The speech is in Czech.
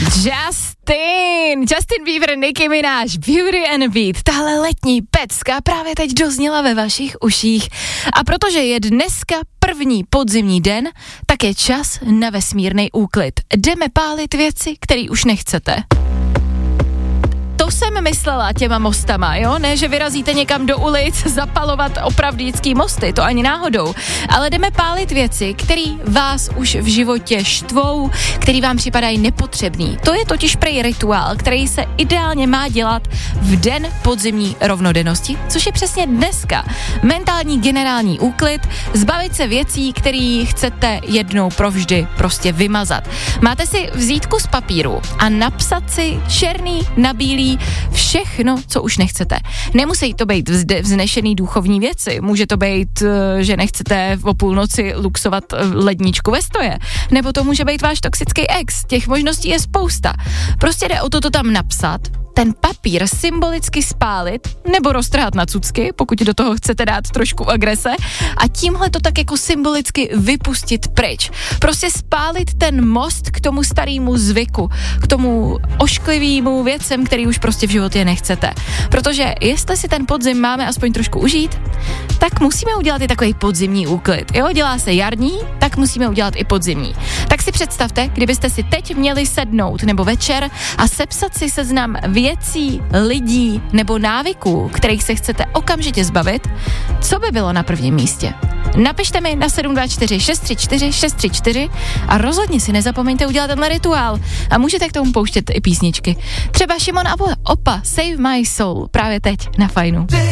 Justin Bieber, Nicki Minaj, Beauty and the Beat. Tahle letní pecka právě teď dozněla ve vašich uších. A protože je dneska první podzimní den, tak je čas na vesmírný úklid. Jdeme pálit věci, které už nechcete. To jsem myslela těma mostama, jo? Ne, že vyrazíte někam do ulic zapalovat opravdický mosty, to ani náhodou. Ale jdeme pálit věci, které vás už v životě štvou, které vám připadají nepotřebný. To je totiž prej rituál, který se ideálně má dělat v den podzimní rovnodennosti, což je přesně dneska. Mentální generální úklid, zbavit se věcí, které chcete jednou provždy prostě vymazat. Máte si vzít kus papíru a napsat si černý na bílý všechno, co už nechcete. Nemusí to být vznešený duchovní věci. Může to být, že nechcete o půlnoci luxovat ledničku ve stoje. Nebo to může být váš toxický ex. Těch možností je spousta. Prostě jde o to tam napsat, ten papír symbolicky spálit nebo roztrhat na cucky, pokud do toho chcete dát trošku agrese, a tímhle to tak jako symbolicky vypustit pryč. Prostě spálit ten most k tomu starému zvyku, k tomu ošklivýmu věcem, který už prostě v životě nechcete. Protože jestli si ten podzim máme aspoň trošku užít, tak musíme udělat i takový podzimní úklid. Jo, dělá se jarní, tak musíme udělat i podzimní. Tak si představte, kdybyste si teď měli sednout nebo večer a sepsat si seznam věcí, lidí nebo návyků, kterých se chcete okamžitě zbavit, co by bylo na prvním místě? Napište mi na 724 634 634 a rozhodně si nezapomeňte udělat tenhle rituál. A můžete k tomu pouštět i písničky. Třeba Šimon a Opa, Save My Soul, právě teď na Fajnu.